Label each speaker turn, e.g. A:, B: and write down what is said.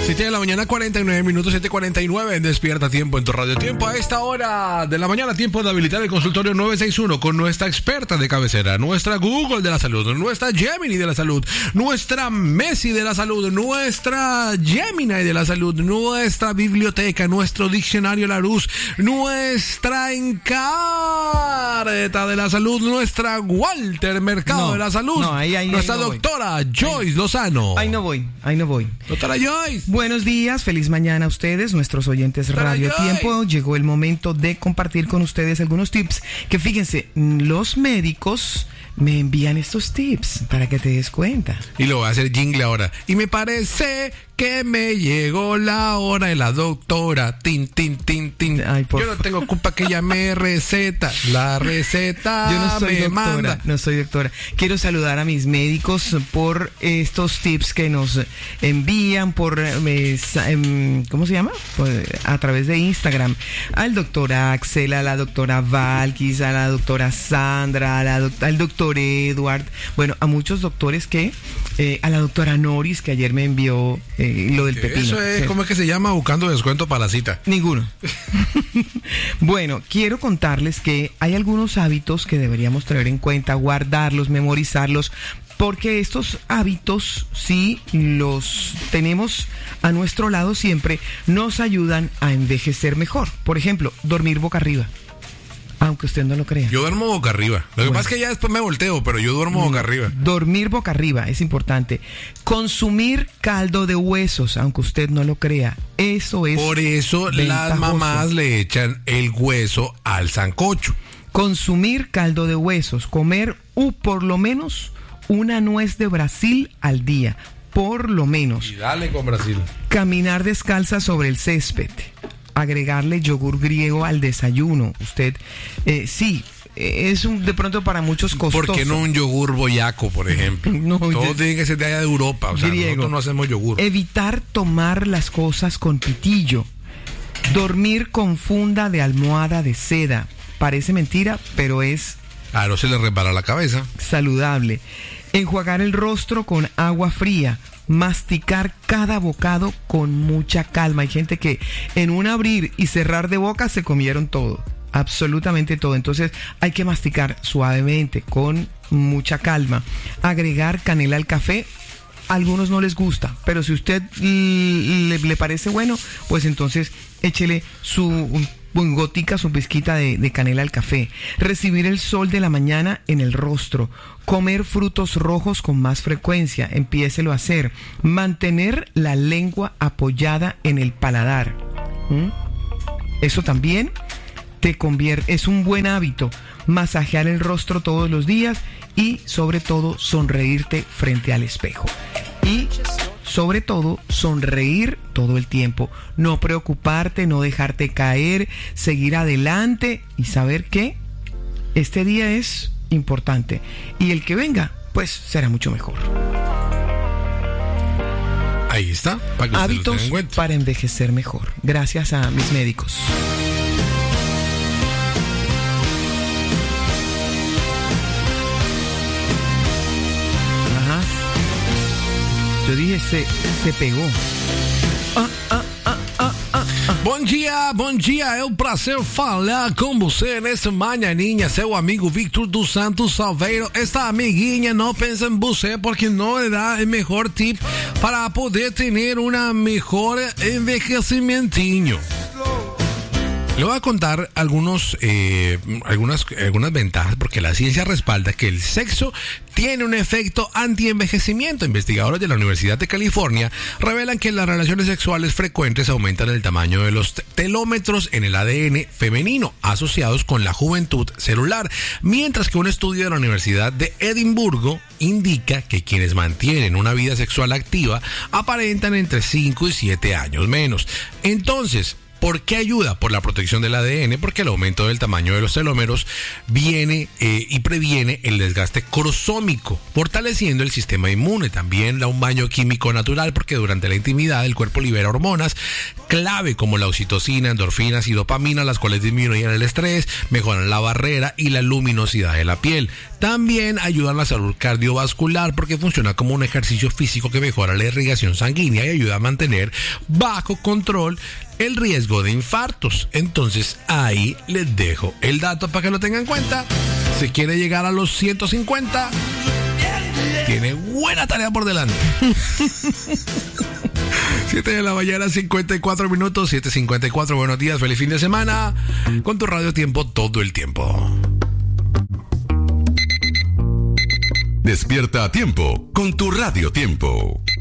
A: 7 de la mañana, 49 minutos, 7:49 en Despierta Tiempo en tu radio. Tiempo a esta hora de la mañana, tiempo de habilitar el consultorio 961 con nuestra experta de cabecera, nuestra Google de la salud, nuestra Gemini de la salud, nuestra Messi de la salud, nuestra Gemini de la salud, nuestra biblioteca, nuestro diccionario Larousse, nuestra Encarta de la salud, nuestra Walter Mercado de la salud, nuestra doctora Joyce Lozano.
B: Ahí no voy.
A: Doctora Joyce.
B: Buenos días, feliz mañana a ustedes, nuestros oyentes Radio Tiempo. Llegó el momento de compartir con ustedes algunos tips que, fíjense, los médicos me envían estos tips para que te des cuenta.
A: Y lo voy a hacer jingle ahora. Y me parece que me llegó la hora de la doctora. Tin, tin, tin, tin.
B: Ay,
A: yo no tengo culpa que ella me receta. La receta
B: yo no soy
A: me
B: doctora,
A: manda.
B: No soy doctora. Quiero saludar a mis médicos por estos tips que nos envían por, ¿cómo se llama? A través de Instagram. Al doctor Axel, a la doctora Valkis, a la doctora Sandra, al doctor Edward. Bueno, a muchos doctores que, a la doctora Noris, que ayer me envió lo del pepino.
A: Eso es, ¿cómo es que se llama? Buscando descuento para la cita.
B: Ninguno. Bueno, quiero contarles que hay algunos hábitos que deberíamos tener en cuenta, guardarlos, memorizarlos, porque estos hábitos, si los tenemos a nuestro lado siempre, nos ayudan a envejecer mejor. Por ejemplo, dormir boca arriba. Aunque usted no lo crea.
A: Yo duermo boca arriba. Lo que pasa es que ya después me volteo, pero yo duermo boca arriba.
B: Dormir boca arriba es importante. Consumir caldo de huesos, aunque usted no lo crea. Eso es
A: por eso
B: ventajoso.
A: Las mamás le echan el hueso al sancocho.
B: Consumir caldo de huesos. Comer por lo menos una nuez de Brasil al día. Por lo menos.
A: Y dale con Brasil.
B: Caminar descalza sobre el césped. Agregarle yogur griego al desayuno. Usted, sí, es de pronto para muchos costoso.
A: ¿Por qué no un yogur boyaco, por ejemplo?
B: No,
A: todo tiene que ser de allá de Europa. O sea,
B: griego.
A: Nosotros no hacemos yogur.
B: Evitar tomar las cosas con pitillo. Dormir con funda de almohada de seda. Parece mentira, pero es...
A: Claro, se le resbala la cabeza.
B: Saludable. Enjuagar el rostro con agua fría. Masticar cada bocado con mucha calma. Hay gente que en un abrir y cerrar de boca se comieron todo, absolutamente todo. Entonces hay que masticar suavemente, con mucha calma. Agregar canela al café. A algunos no les gusta, pero si usted le parece bueno, pues entonces échele su gotica, su pizquita de canela al café. Recibir el sol de la mañana en el rostro. Comer frutos rojos con más frecuencia. Empiécelo a hacer. Mantener la lengua apoyada en el paladar. Eso también es un buen hábito. Masajear el rostro todos los días y sobre todo sonreírte frente al espejo. Y sobre todo, sonreír todo el tiempo. No preocuparte, no dejarte caer, seguir adelante y saber que este día es importante. Y el que venga, pues será mucho mejor.
A: Ahí está. Para que
B: hábitos para envejecer mejor. Gracias a mis médicos. Yo dije, se pegou.
A: Bom dia, é um prazer falar com você nessa manhãinha, seu amigo Victor dos Santos Salveiro. Esta amiguinha não pensa em você porque não lhe dá o melhor tip para poder ter uma mejor envejecimientinho. Le voy a contar algunas ventajas porque la ciencia respalda que el sexo tiene un efecto anti-envejecimiento. Investigadores de la Universidad de California revelan que las relaciones sexuales frecuentes aumentan el tamaño de los telómetros en el ADN femenino asociados con la juventud celular, mientras que un estudio de la Universidad de Edimburgo indica que quienes mantienen una vida sexual activa aparentan entre 5 y 7 años menos. Entonces, ¿Por qué ayuda? Por la protección del ADN, porque el aumento del tamaño de los telómeros viene y previene el desgaste cromosómico, fortaleciendo el sistema inmune. También da un baño químico natural, porque durante la intimidad el cuerpo libera hormonas clave como la oxitocina, endorfinas y dopamina, las cuales disminuyen el estrés, mejoran la barrera y la luminosidad de la piel. También ayudan a la salud cardiovascular, porque funciona como un ejercicio físico que mejora la irrigación sanguínea y ayuda a mantener bajo control el riesgo de infartos. Entonces ahí les dejo el dato para que lo tengan en cuenta. Si quiere llegar a los 150, tiene buena tarea por delante. 7 de la mañana, 54 minutos, 7:54. Buenos días, feliz fin de semana. Con tu Radio Tiempo todo el tiempo.
C: Despierta a tiempo con tu Radio Tiempo.